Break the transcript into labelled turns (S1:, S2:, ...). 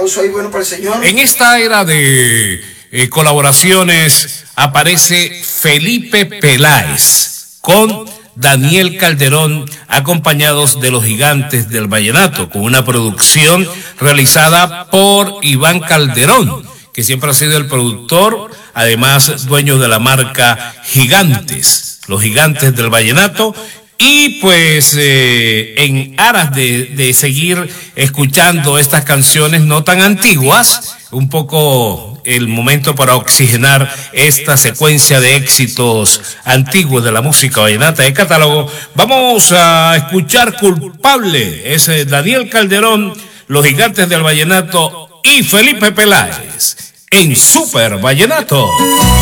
S1: aplauso ahí bueno para el señor.
S2: En esta era de colaboraciones aparece Felipe Peláez con Daniel Calderón, acompañados de los Gigantes del Vallenato, con una producción realizada por Iván Calderón, que siempre ha sido el productor, además dueño de la marca Gigantes, los Gigantes del Vallenato. Y pues en aras de seguir escuchando estas canciones no tan antiguas, un poco el momento para oxigenar esta secuencia de éxitos antiguos de la música vallenata de catálogo, vamos a escuchar Culpable, es Daniel Calderón, los Gigantes del Vallenato y Felipe Peláez en Super Vallenato.